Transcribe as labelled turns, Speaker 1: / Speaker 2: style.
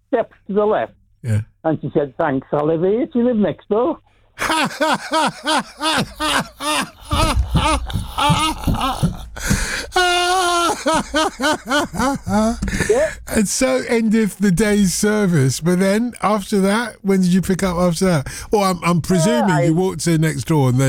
Speaker 1: steps to the left.
Speaker 2: Yeah.
Speaker 1: And she said, thanks, I live here. She lived next door.
Speaker 2: And so endeth the day's service. But then after that, when did you pick up after that? Or I'm presuming you walked to next door and then